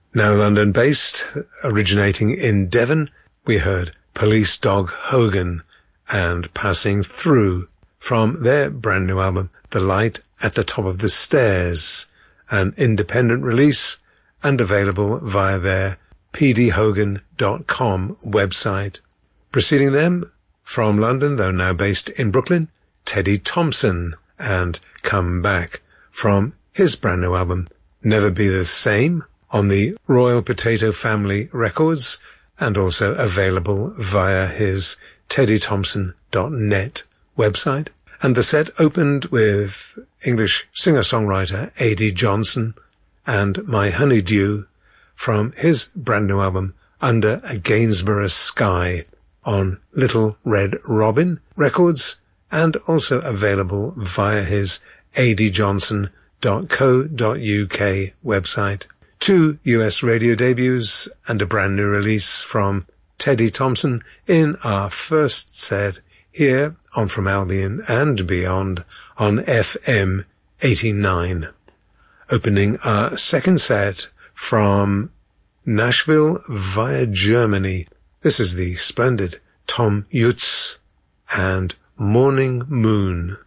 Now London-based, originating in Devon, we heard Police Dog Hogan and Passing Through from their brand new album, The Light at the Top of the Stairs, an independent release and available via their pdhogan.com website. Preceding them, from London, though now based in Brooklyn, Teddy Thompson and Come Back from his brand new album, Never Be the Same, on the Royal Potato Family Records, and also available via his teddythompson.net website. And the set opened with English singer-songwriter A.D. Johnson and My Honeydew from his brand new album Under a Gainsborough Sky on Little Red Robin Records, and also available via his adjohnson.co.uk website. 2 US radio debuts and a brand new release from Teddy Thompson in our first set here on From Albion and Beyond on FM 89. Opening our second set from Nashville via Germany. This is the splendid Tom Utz and Morning Moon.